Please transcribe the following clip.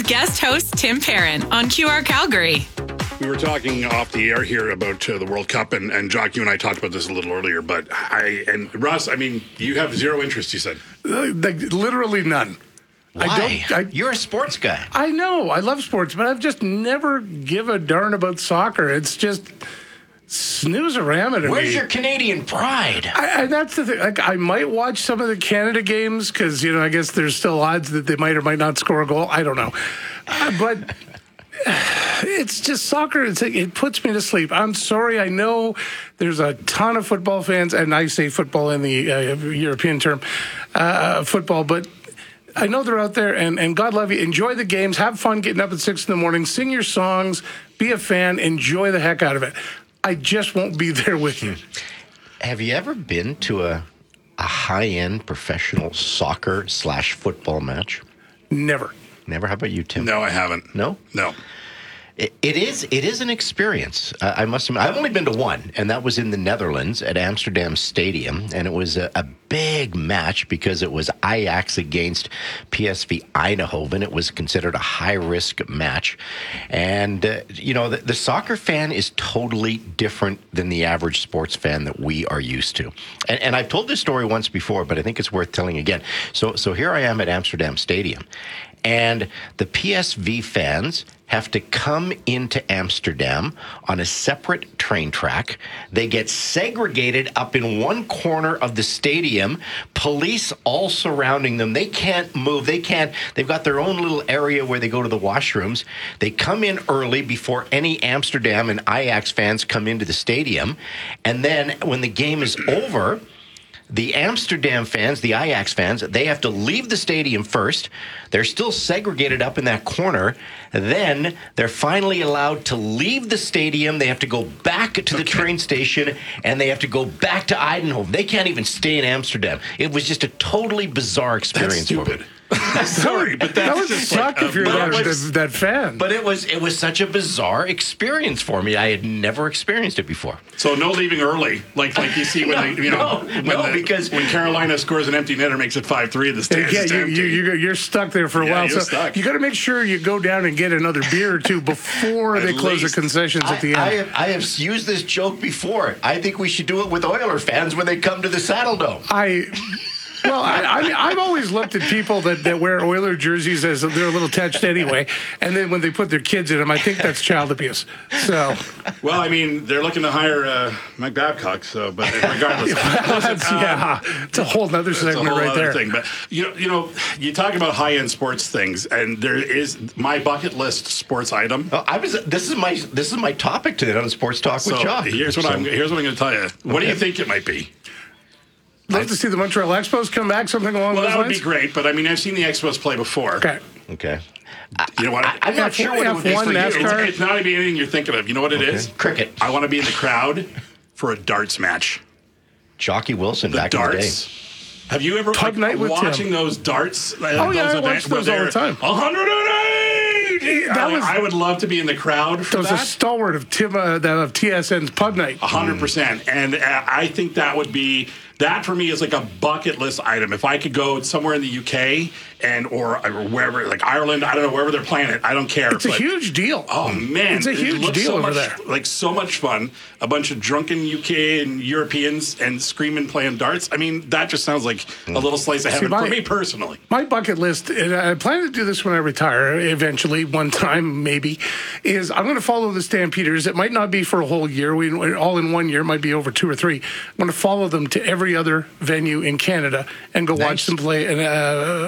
guest host Tim Perrin on QR Calgary. We were talking off the air here about the World Cup, and Jock, you and I talked about this a little earlier, but Russ, I mean, you have zero interest, you said. Literally none. Why? You're a sports guy. I know. I love sports, but I've just never give a darn about soccer. It's just snooze-a-rama to me. Where's your Canadian pride? And that's the thing. Like, I might watch some of the Canada games because, I guess there's still odds that they might or might not score a goal. I don't know. But it's just soccer. It puts me to sleep. I'm sorry. I know there's a ton of football fans, and I say football in the European term, football, but I know they're out there, and God love you. Enjoy the games. Have fun getting up at 6 in the morning. Sing your songs. Be a fan. Enjoy the heck out of it. I just won't be there with you. Have you ever been to a high-end professional soccer/football match? Never. Never? How about you, Tim? No, I haven't. No? No. It is an experience. I must admit, I've only been to one, and that was in the Netherlands at Amsterdam Stadium, and it was a big match because it was Ajax against PSV Eindhoven. It was considered a high-risk match, and the soccer fan is totally different than the average sports fan that we are used to. And I've told this story once before, but I think it's worth telling again. So here I am at Amsterdam Stadium, and the PSV fans have to come into Amsterdam on a separate train track. They get segregated up in one corner of the stadium, police all surrounding them. They can't move. They've got their own little area where they go to the washrooms. They come in early before any Amsterdam and Ajax fans come into the stadium. And then when the game is over, the Amsterdam fans, the Ajax fans, they have to leave the stadium first. They're still segregated up in that corner. Then they're finally allowed to leave the stadium. They have to go back to the train station, and they have to go back to Eindhoven. They can't even stay in Amsterdam. It was just a totally bizarre experience. That's stupid. Sorry, but that would just suck if you're that fan. But it was such a bizarre experience for me. I had never experienced it before. So no leaving early, like you see when because when Carolina scores an empty net or makes it 5-3, the stands is empty. You're stuck there for a while. You're so stuck. You got to make sure you go down and get another beer or two before they close the concessions at the end. I have used this joke before. I think we should do it with Oiler fans when they come to the Saddle Dome. I've always looked at people that wear Oiler jerseys as they're a little touched anyway, and then when they put their kids in them, I think that's child abuse. So, well, I mean, they're looking to hire Mike Babcock. So, but regardless, it's a whole other segment right there. Thing. But you talk about high-end sports things, and there is my bucket list sports item. This is my topic today on Sports Talk with Jock. Here's what I'm going to tell you. What do you think it might be? Love to see the Montreal Expos come back, something along those lines. Well, that would be great, but I mean, I've seen the Expos play before. Okay. You know what? I'm not sure what it would be for NASCAR? It's not even anything you're thinking of. You know what it is? Cricket. I want to be in the crowd for a darts match. Jockey Wilson back darts. in the day. Have you ever Pub night with watching Tim. Those darts? I watch those all the time. 108! I would love to be in the crowd for that. That was a stalwart of TSN's pub night. 100%. And I think that would be... That for me is like a bucket list item. If I could go somewhere in the UK or wherever, like Ireland, I don't know, wherever they're playing it, I don't care. It's a huge deal. Oh man, it's a huge deal over there. Like so much fun. A bunch of drunken UK and Europeans and screaming playing darts. I mean, that just sounds like a little slice of heaven for me personally. My bucket list, and I plan to do this when I retire eventually, one time maybe, is I'm going to follow the Stampeders. It might not be for a whole year. All in 1 year. It might be over 2 or 3. I'm going to follow them to every other venue in Canada and go watch them play